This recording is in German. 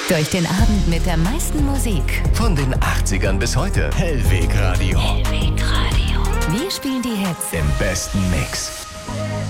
Durch den Abend mit der meisten Musik. Von den 80ern bis heute. Hellweg Radio. Hellweg Radio. Wir spielen die Hits Im besten Mix.